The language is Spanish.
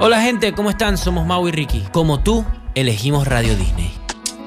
Hola gente, ¿cómo están? Somos Mau y Ricky. Como tú, elegimos Radio Disney.